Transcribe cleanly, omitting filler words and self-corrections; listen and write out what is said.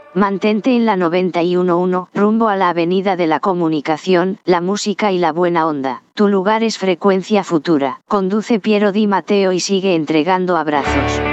Mantente en la 91.1, rumbo a la avenida de la comunicación, la música y la buena onda. Tu lugar es Frecuencia Futura. Conduce Piero Di Matteo y sigue entregando abrazos.